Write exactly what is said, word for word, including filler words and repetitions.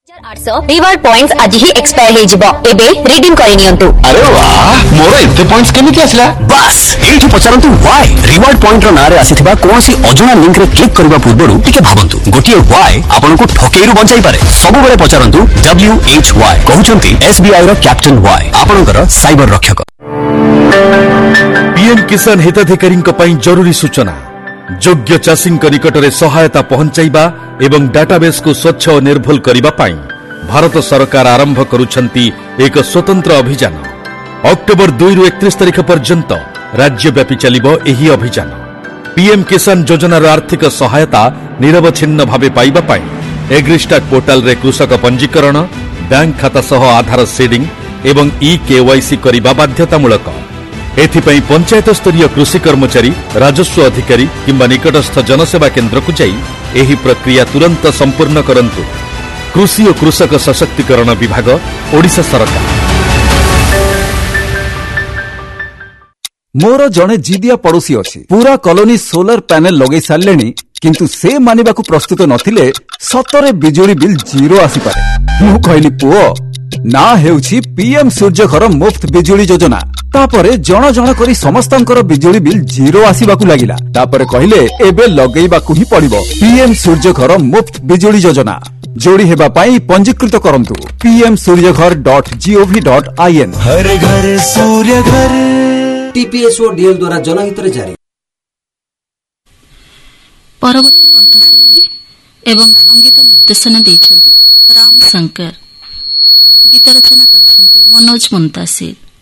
आठ सौ reward points आज ही एक्सपायर हे जिवो एबे रिडीम करि नियंतु। अरे वाह मोर एते पॉइंट्स केमिति आसला बस एठी पचारंतु व्हाई रिवार्ड पॉइंट रो नारे आसीथिबा कोनोसी अजणा लिंक रे क्लिक करबा पूर्वरु टिके भाबंतु गोटिए व्हाई आपनको ठकेइरु बंचाई पारे सब बेले पचारंतु W H Y कहउचंती SBI row captain why आपनकर साइबर रक्षक। पीएम किसान हिताधिकारी पई जरूरी सूचना योग्य चाषी निकट में सहायता पहुंचाइबा एवं डाटाबेस को स्वच्छ और निर्भुल करबा पाई भारत सरकार आरंभ करुछंती एक स्वतंत्र अभियान। अक्टोबर दुई रु एकतीस तारिख पर्यंत राज्यव्यापी चलिबो एही अभियान। पीएम किसान योजनार आर्थिक सहायता निरवच्छिन्न भावे पाइबा पाई एग्रीस्टाक पोर्टाल रे कृषक पंजीकरण बैंक खाता सह आधार सीडिंग एवं ई केवाईसी करबा बाध्यतामूलक। एथिपाई पंचायत स्तरीय कृषि कर्मचारी राजस्व अधिकारी किंबा निकटस्थ जनसेवा केन्द्र को जाई एही प्रक्रिया तुरंत संपूर्ण करंतु। कृषि और कृषक सशक्तिकरण विभाग ओडिशा सरकार। मोर जड़े जिदिया पड़ोसी अच्छी पूरा कॉलोनी सोलर पैनल लगे सारे किंतु से मानिबा को प्रस्तुत नथिले सतरे बिजुली बिल जीरो आसी पारे। मु कहली पुओ ना हेउछि पीएम सूर्यघर मुफ्त बिजुली योजना। तापरे जण जण करी समस्तंकर बिजुली बिल जीरो आसीबाकू लागिला। तापरे कहले एबे लगेइबाकू ही पड़िबो पीएम सूर्यघर मुफ्त बिजुली योजना। जोड़ी हेबा पाई पंजीकृत करंतु PM Surya Ghar dot gov dot IN. हर घर सूर्यघर टीपीएसओ डीएल द्वारा जनहित रे जारी। परवर्ती कंठशिल्पी एवं संगीत निर्देशन देइछंती राम शंकर। गीत रचना करिसंती मनोज मुंतासिर।